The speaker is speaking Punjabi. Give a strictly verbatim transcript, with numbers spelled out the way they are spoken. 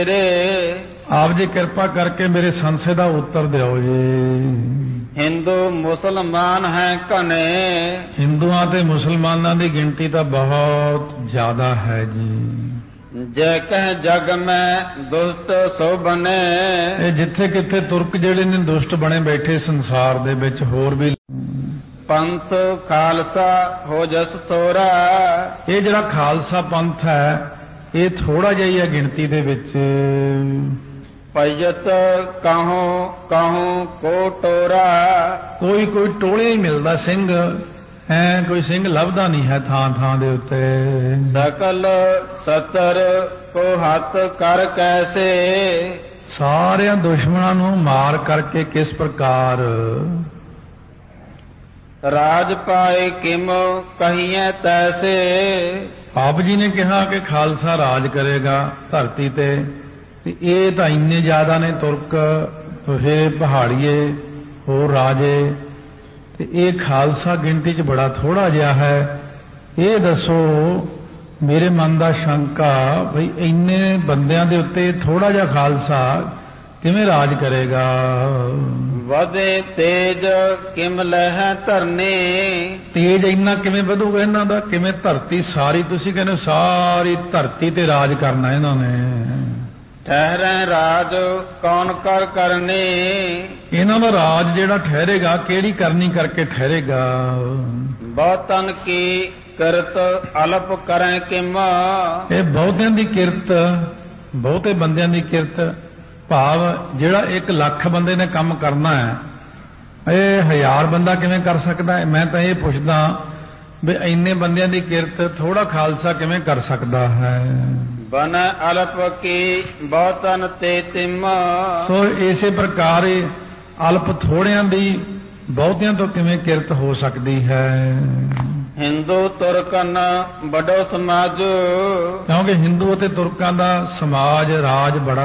ਆਪ ਜੀ ਕਿਰਪਾ ਕਰਕੇ ਮੇਰੇ ਸੰਸ਼ੇ ਦਾ ਉੱਤਰ ਦਿਓ ਜੀ। ਹਿੰਦੂ ਮੁਸਲਮਾਨ ਹੈ ਘਣੇ, ਹਿੰਦੂਆਂ ਤੇ ਮੁਸਲਮਾਨਾਂ ਦੀ ਗਿਣਤੀ ਤਾਂ ਬਹੁਤ ਜ਼ਿਆਦਾ ਹੈ ਜੀ। ਜੈ ਕਹਿ ਜਗ ਮੈਂ ਦੁਸ਼ਟ ਸੋ ਬਨੇ, ਇਹ ਜਿੱਥੇ ਕਿੱਥੇ ਤੁਰਕ ਜਿਹੜੇ ਨੇ ਦੁਸ਼ਟ ਬਣੇ ਬੈਠੇ ਸੰਸਾਰ ਦੇ ਵਿੱਚ, ਹੋਰ ਵੀ ਪੰਥ ਖਾਲਸਾ ਹੋ ਜਸ ਥੋਰਾ। ਇਹ ਜਿਹੜਾ ਖਾਲਸਾ ਪੰਥ ਹੈ ਇਹ ਥੋੜਾ ਜਿਹਾ ਹੀ ਹੈ ਗਿਣਤੀ ਦੇ ਵਿੱਚ। ਭਜਤ ਕਾਹੂ ਕਾਹੂ ਕੋ ਟੋਰਾ, ਕੋਈ ਕੋਈ ਟੋਲੇ ਹੀ ਮਿਲਦਾ ਸਿੰਘ ਹੈ, ਕੋਈ ਸਿੰਘ ਲੱਭਦਾ ਨਹੀਂ ਹੈ ਥਾਂ ਥਾਂ ਦੇ ਉੱਤੇ। ਸਕਲ ਸਤਰ ਕੋ ਹੱਥ ਕਰ ਕੈਸੇ, ਸਾਰਿਆਂ ਦੁਸ਼ਮਣਾਂ ਨੂੰ ਮਾਰ ਕਰਕੇ ਕਿਸ ਪ੍ਰਕਾਰ। ਰਾਜ ਪਾਏ ਕਿਮ ਕਹੀਏ ਤੈਸੇ, ਆਪ ਜੀ ਨੇ ਕਿਹਾ ਕਿ ਖਾਲਸਾ ਰਾਜ ਕਰੇਗਾ ਧਰਤੀ ਤੇ, ਤੇ ਇਹ ਤਾਂ ਇੰਨੇ ਜ਼ਿਆਦਾ ਨੇ ਤੁਰਕ, ਤੁਹੇ ਪਹਾੜੀਏ, ਹੋਰ ਰਾਜੇ, ਤੇ ਇਹ ਖਾਲਸਾ ਗਿਣਤੀ 'ਚ ਬੜਾ ਥੋੜਾ ਜਿਹਾ ਹੈ। ਇਹ ਦੱਸੋ ਮੇਰੇ ਮਨ ਦਾ ਸ਼ੰਕਾ, ਬਈ ਇੰਨੇ ਬੰਦਿਆਂ ਦੇ ਉੱਤੇ ਥੋੜਾ ਜਿਹਾ ਖਾਲਸਾ ਕਿਵੇਂ ਰਾਜ ਕਰੇਗਾ। ਵਧੇ ਤੇਜ ਕਿਮ ਲਹਿ ਧਰਨੇ, ਤੇਜ ਇੰਨਾ ਕਿਵੇਂ ਵਧੂਗਾ ਇਹਨਾਂ ਦਾ, ਕਿਵੇਂ ਧਰਤੀ ਸਾਰੀ, ਤੁਸੀਂ ਕਹਿੰਦੇ ਸਾਰੀ ਧਰਤੀ ਤੇ ਰਾਜ ਕਰਨਾ ਇਹਨਾਂ ਨੇ। ਠਹਿਰੈ ਰਾਜ ਕੌਣ ਕਰ ਕਰਨੇ, ਇਹਨਾਂ ਦਾ ਰਾਜ ਜਿਹੜਾ ਠਹਿਰੇਗਾ ਕਿਹੜੀ ਕਰਨੀ ਕਰਕੇ ਠਹਿਰੇਗਾ। ਬਹੁਤਨ ਕੀ ਕਰਤ ਅਲਪ ਕਰੈ ਕਿਮ, ਇਹ ਬਹੁਤਿਆਂ ਦੀ ਕਿਰਤ, ਬਹੁਤੇ ਬੰਦਿਆਂ ਦੀ ਕਿਰਤ, ਭਾਵ ਜਿਹੜਾ ਇੱਕ ਲੱਖ ਬੰਦੇ ਨੇ ਕੰਮ ਕਰਨਾ ਹੈ ਇਹ ਹਜ਼ਾਰ ਬੰਦਾ ਕਿਵੇਂ ਕਰ ਸਕਦਾ ਹੈ। ਮੈਂ ਤਾਂ ਇਹ ਪੁੱਛਦਾ ਵੀ ਇੰਨੇ ਬੰਦਿਆਂ ਦੀ ਕਿਰਤ ਥੋੜਾ ਖਾਲਸਾ ਕਿਵੇਂ ਕਰ ਸਕਦਾ ਹੈ। ਬਨ ਅਲਪ ਕੀ ਬਹੁਤਨ ਤੇ ਤਿਮ, ਸੋ ਇਸੇ ਪ੍ਰਕਾਰ ਅਲਪ ਥੋੜਿਆਂ ਦੀ ਬਹੁਤਿਆਂ ਤੋਂ ਕਿਵੇਂ ਕਿਰਤ ਹੋ ਸਕਦੀ ਹੈ। ਹਿੰਦੂ ਤੁਰਕਨ ਵੱਡੋ ਸਮਾਜ, ਕਿਉਂਕਿ ਹਿੰਦੂ ਅਤੇ ਤੁਰਕਾਂ ਦਾ ਸਮਾਜ ਰਾਜ ਬੜਾ